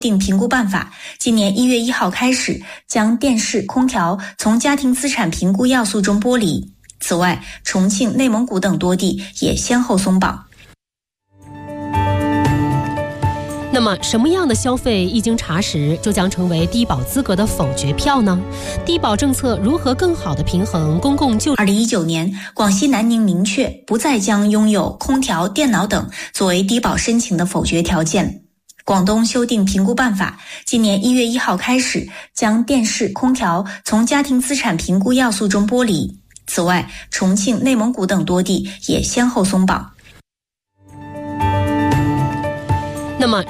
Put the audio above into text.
定评估办法今年1月1号开始将电视、空调从家庭资产评估要素中剥离。此外，重庆、内蒙古等多地也先后松绑。 那么什么样的消费一经查实就将成为低保资格的否决票呢？低保政策如何更好地平衡公共救 ？2019年，广西南宁明确不再将拥有空调、电脑等作为低保申请的否决条件。广东修订评估办法今年1月1号开始将电视、空调从家庭资产评估要素中剥离。此外，重庆、内蒙古等多地也先后松绑。 那么